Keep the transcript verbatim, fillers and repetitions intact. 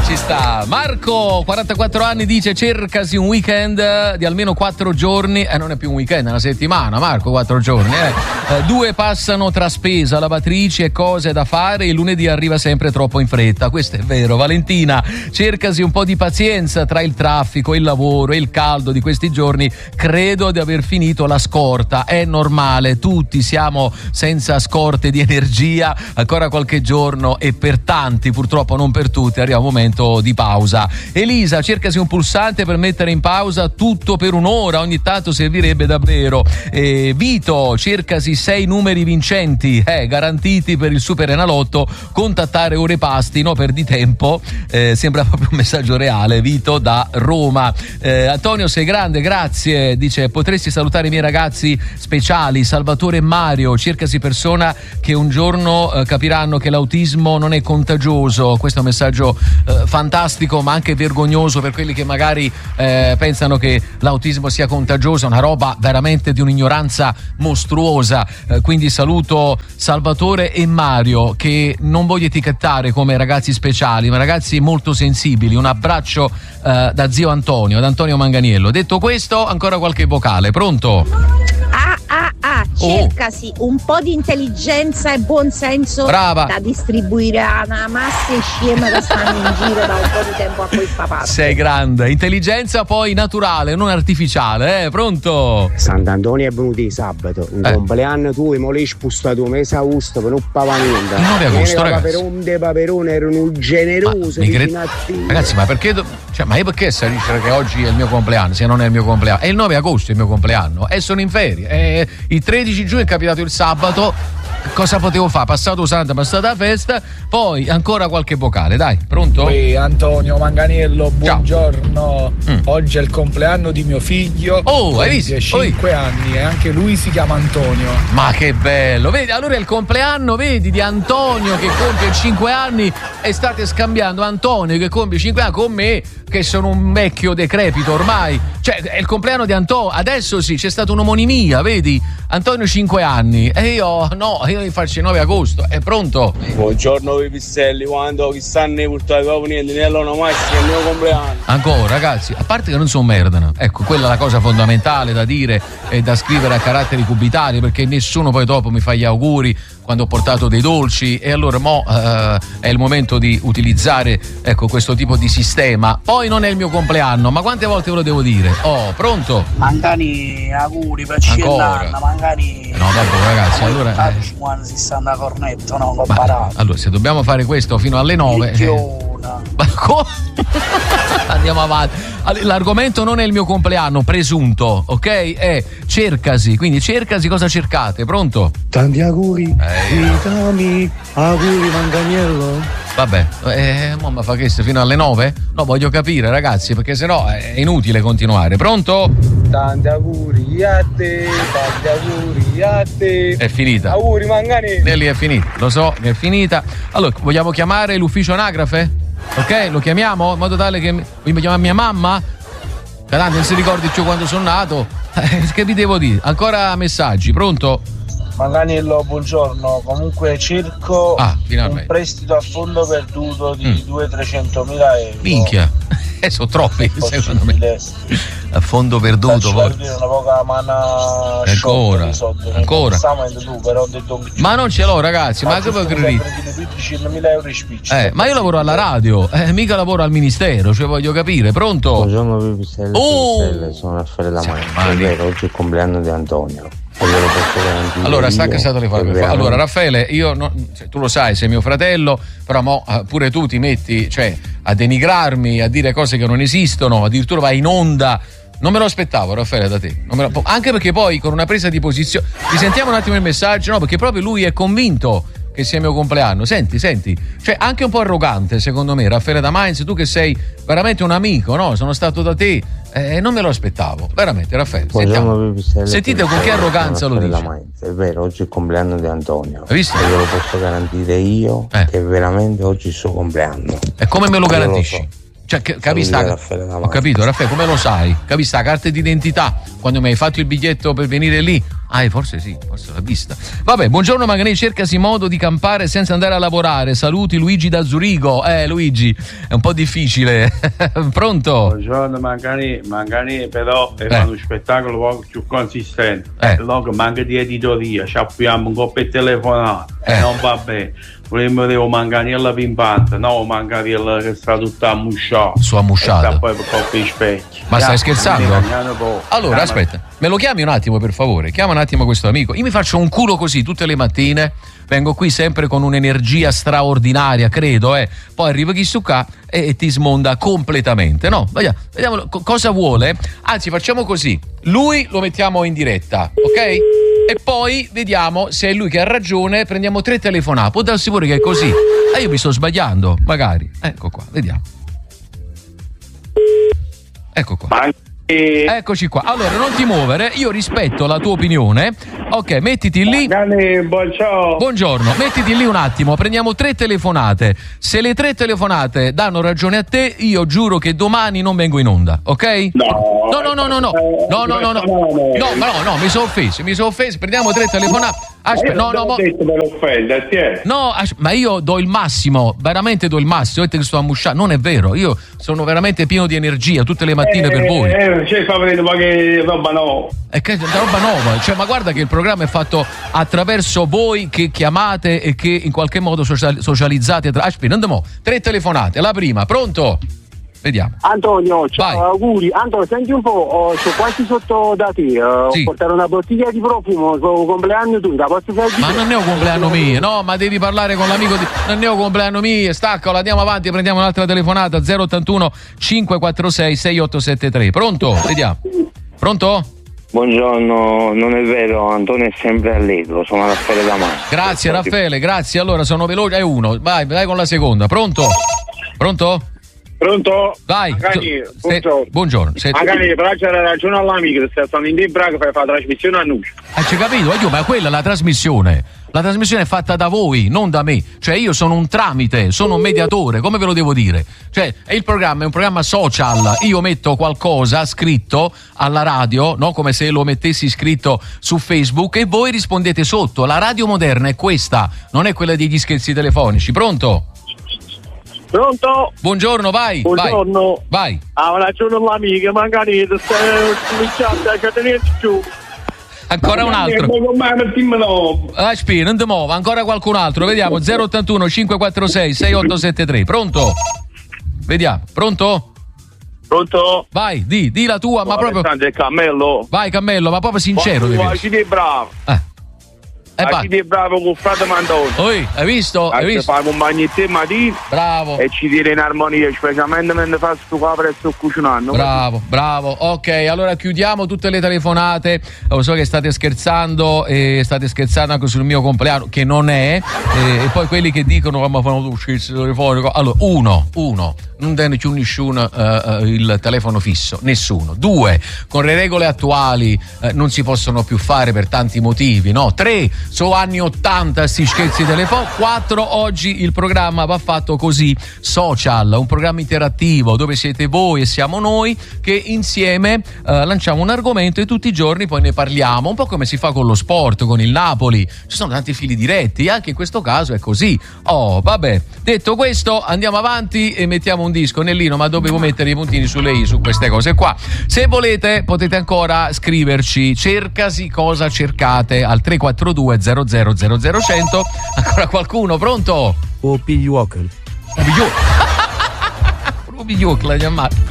ci sta. Marco, quarantaquattro anni, dice cercasi un weekend di almeno quattro giorni. Eh, non è più un weekend, è una settimana, Marco, quattro giorni. Eh. Eh, due passano tra spesa, lavatrici e cose da fare. Il lunedì arriva sempre troppo in fretta. Questo è vero. Valentina, cercasi un po' di pazienza tra il traffico, il lavoro e il caldo di questi giorni. Credo di aver finito la scorta. È normale, tutti siamo senza scorte di energia. Ancora qualche giorno e per tanti, purtroppo non per tutti, arriva un momento di pausa. Elisa, cercasi un pulsante per mettere in pausa tutto per un'ora, ogni tanto servirebbe davvero. E Vito, cercasi sei numeri vincenti, eh, garantiti per il Super Enalotto, contattare ore pasti, no perdi tempo. Eh, sembra proprio un messaggio reale. Vito da Roma. eh, Antonio, sei grande, grazie. Dice, potresti salutare i miei ragazzi speciali Salvatore e Mario, cercasi persona che un giorno eh, capiranno che l'autismo non è contagioso. Questo è un messaggio eh, fantastico, ma anche vergognoso per quelli che magari eh, pensano che l'autismo sia contagioso. È una roba veramente di un'ignoranza mostruosa. Eh, quindi saluto Salvatore e Mario, che non voglio etichettare come ragazzi speciali, ma ragazzi molto sensibili. Un abbraccio eh, da zio Antonio, da Antonio Manganiello. Detto questo, ancora qualche vocale. Pronto? Ah ah ah, cercasi oh. un po' di intelligenza e buon senso. Brava. Da distribuire a una massa e scema che stanno in giro da un po' di tempo a questa parte. Sei grande. Intelligenza poi naturale, non artificiale, eh? Pronto? Sant'Antonio è venuto di sabato, un eh. compleanno tuo e mo l'hai spostato un mese a agosto per non pava niente. Il nove agosto, ragazzi. Paperone de paperone erano generosi. Ma cre... Ragazzi, ma perché do... cioè, ma io perché sai dire che oggi è il mio compleanno, se non è il mio compleanno? È il nove agosto il mio compleanno e sono in ferie. E il tredici giugno è capitato il sabato. Cosa potevo fare? Passato Santa, passata la festa, poi ancora qualche vocale, dai, pronto? Qui Antonio Manganiello, buongiorno. Mm. Oggi è il compleanno di mio figlio. Oh, hai visto? cinque anni e anche lui si chiama Antonio. Ma che bello, vedi, allora è il compleanno, vedi, di Antonio che compie cinque anni e state scambiando Antonio che compie cinque anni con me che sono un vecchio decrepito ormai. Cioè, è il compleanno di Antonio, adesso sì, c'è stata un'omonimia, vedi? Antonio cinque anni e io no, io li faccio il nove agosto, è pronto? Buongiorno pipistrelli, quando chissà ne portate proprio niente, ne allora mai è il mio compleanno. Ancora ragazzi, a parte che non sono merdano, ecco, quella è la cosa fondamentale da dire e da scrivere a caratteri cubitali, perché nessuno poi dopo mi fa gli auguri quando ho portato dei dolci e allora mo uh, è il momento di utilizzare, ecco, questo tipo di sistema. Poi non è il mio compleanno, ma quante volte ve lo devo dire? Oh, pronto? Magari auguri per cinquanta, magari no vabbè ragazzi, allora eh. cinquanta sessanta cornetto, no, comparato. Allora, se dobbiamo fare questo fino alle nove eh. Ma co- andiamo avanti. L'argomento non è il mio compleanno, presunto, ok? È cercasi, quindi cercasi cosa cercate, pronto? Tanti auguri, vitami, auguri Manganiello. Vabbè, eh, mamma fa che fino alle nove? No, voglio capire ragazzi, perché sennò è inutile continuare. Pronto? Tanti auguri a te, tanti auguri a te. È finita. Auguri Manganiello. Nelly è finita, lo so che è finita. Allora, vogliamo chiamare l'ufficio anagrafe? Ok, lo chiamiamo in modo tale che mi chiama mia mamma? Tanto non si ricordi più quando sono nato. Che vi devo dire? Ancora messaggi, pronto? Manganiello, buongiorno. Comunque cerco ah, un prestito a fondo perduto di mm. duecento-trecentomila euro. Minchia, eh, sono troppi secondo me. A fondo perduto poi. Una poca mana ancora, soldi, ancora. Tu, però ho detto un... Ma non ce l'ho ragazzi, ma, ma che vuoi credere? euro spicci, eh, ma io lavoro alla radio, eh, mica lavoro al ministero, cioè voglio capire, pronto? Buongiorno pipistrelli, oh! sono Raffaele da Mani. È vero, oggi è il compleanno di Antonio. Allora sta cassato le fare. Allora Raffaele, io no, cioè, tu lo sai, sei mio fratello, però mo, pure tu ti metti, cioè, a denigrarmi, a dire cose che non esistono, addirittura vai in onda. Non me lo aspettavo Raffaele da te, non me lo, anche perché poi con una presa di posizione, risentiamo un attimo il messaggio, no, perché proprio lui è convinto che sia il mio compleanno. Senti, senti, cioè anche un po' arrogante secondo me Raffaele da Mainz, tu che sei veramente un amico, no? Sono stato da te, eh, non me lo aspettavo, veramente Raffaele. Sentiamo. Sentite con che arroganza lo dice. Mainz, è vero, oggi è il compleanno di Antonio. Hai visto? E ve lo posso garantire io eh. che veramente oggi è il suo compleanno. E come me lo garantisci? Cioè, capisci? Ho capito, Raffaele, come lo sai? Capisci la carta d'identità? Quando mi hai fatto il biglietto per venire lì, Ah, forse sì, forse l'ha vista. Vabbè, buongiorno Manganè, cercasi modo di campare senza andare a lavorare. Saluti Luigi da Zurigo. Eh, Luigi, è un po' difficile. Pronto? Buongiorno Manganè, Manganè però è Eh. uno spettacolo poco più consistente. Eh. Logo manca di editoria, ci abbiamo un coppia di telefonate, Eh. non va bene. Volevo vedere Manganiella pimpante, no Manganiella che sta tutta ammusciata. Su ammusciata. E sta poi per coppia di specchi. Ma stai scherzando? Allora, Allora, aspetta, me lo chiami un attimo per favore, chiama un attimo questo amico. Io mi faccio un culo così tutte le mattine, vengo qui sempre con un'energia straordinaria, credo, eh. Poi arriva chi su qua e, e ti smonda completamente, no? Vediamo, vediamo co- cosa vuole. Anzi, facciamo così, lui lo mettiamo in diretta, ok? E poi vediamo se è lui che ha ragione, prendiamo tre telefonate, può darsi pure che è così. Ah, io mi sto sbagliando, magari. Ecco qua, vediamo. Ecco qua. Eccoci qua. Allora, non ti muovere, io rispetto la tua opinione. Ok, mettiti lì. Buongiorno, mettiti lì un attimo, prendiamo tre telefonate. Se le tre telefonate danno ragione a te, io giuro che domani non vengo in onda, ok? No, no, no, no, no, no, no, no, no, no, no, ma no, no, mi sono offeso, mi sono offeso, prendiamo tre telefonate. Aspetta, no, no, mo... no, as- ma io do il massimo, veramente do il massimo. Vedete che sto ammusciando, non è vero, io sono veramente pieno di energia tutte le mattine per voi. Eh, cioè, fa vedere ma che roba no. È che è roba nuova, cioè, ma guarda che il programma è fatto attraverso voi che chiamate e che in qualche modo social- socializzate. Tra... Aspetta, andiamo, tre telefonate. La prima, pronto? Vediamo. Antonio, ciao, Vai. auguri. Antonio, senti un po', oh, c'ho quasi sotto da te, uh, Sì. ho portato una bottiglia di profumo, il compleanno tu, la posso fare? Ma non ne ho compleanno mie, no, ma devi parlare con l'amico di... Non ne ho compleanno mie, staccalo, andiamo avanti, prendiamo un'altra telefonata, zero ottantuno cinquecentoquarantasei sessantottosettantatré. Pronto? Vediamo. Pronto? Buongiorno, non è vero, Antonio è sempre allegro, sono Raffaele da Mare. Grazie Raffaele, grazie, allora sono veloce, è uno, vai, vai con la seconda, pronto? Pronto? Pronto? Vai. Magari, tu- buongiorno. se- buongiorno. Se- Magari però c'era ragione all'amico, se stanno in Debra che fai la trasmissione a noi. Hai capito? Io, ma quella è la trasmissione. La trasmissione è fatta da voi, non da me. Cioè io sono un tramite, sono un mediatore, come ve lo devo dire? Cioè, è il programma è un programma social. Io metto qualcosa scritto alla radio, no? Come se lo mettessi scritto su Facebook e voi rispondete sotto. La radio moderna è questa, non è quella degli scherzi telefonici. Pronto? Pronto? Buongiorno, vai. Buongiorno. Vai. Ah, ragione all'amico, magari stai cominciando a tenerci giù. Ancora un altro. Aspetta, non ti muova, ancora qualcun altro. Vediamo, zero ottantuno cinquecentoquarantasei sessantottosettantatré. Pronto? Vediamo, pronto? Pronto? Vai, di, di la tua, ma proprio... È Cammello. Vai Cammello, ma proprio sincero. devi Vai, essere. ci bravo. Eh. Eh, Ah, va. ci bravo con frate Mandoni. Oi, hai visto? Hai visto? Fai compagni a te mattina. Bravo. E ci dire in armonia, specialmente mentre fai sto capre e sto cucinando. Bravo, bravo. Ok, allora chiudiamo tutte le telefonate. Lo so che state scherzando e state scherzando anche sul mio compleanno, che non è. E, e poi quelli che dicono che mi fanno tu scherzo telefonico. Allora, uno, uno, non tiene più nessuno uh, il telefono fisso, nessuno. Due, con le regole attuali uh, non si possono più fare per tanti motivi, no? Tre, sono anni ottanta sti scherzi telefonici. Quattro, oggi il programma va fatto così, social, un programma interattivo dove siete voi e siamo noi che insieme uh, lanciamo un argomento e tutti i giorni poi ne parliamo, un po' come si fa con lo sport, con il Napoli, ci sono tanti fili diretti, anche in questo caso è così. Oh, vabbè, detto questo andiamo avanti e mettiamo un disco. Nellino, ma dovevo mettere i puntini sulle i su queste cose qua. Se volete potete ancora scriverci, cercasi cosa cercate al tre quattro due zero zero zero zero cento. Ancora qualcuno, pronto? O P. Walker. Ruby York l'ha chiamato.